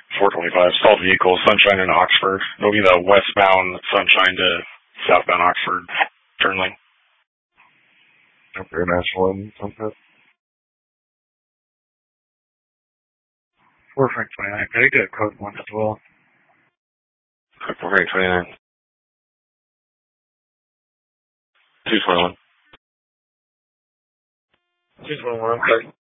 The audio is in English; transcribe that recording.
425, stalled vehicle, Sunshine and Oxford. It'll be the westbound Sunshine to southbound Oxford turn lane. Okay, National and Sunset. 4 Frank 29. Can I get code 1 as well? 4 Frank 29. 221. 221, okay.